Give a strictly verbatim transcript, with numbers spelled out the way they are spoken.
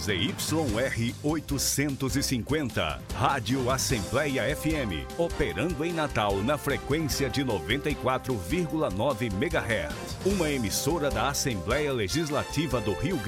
Z Y R oitocentos e cinquenta, Rádio Assembleia F M, operando em Natal na frequência de noventa e quatro vírgula nove megahertz. Uma emissora da Assembleia Legislativa do Rio Grande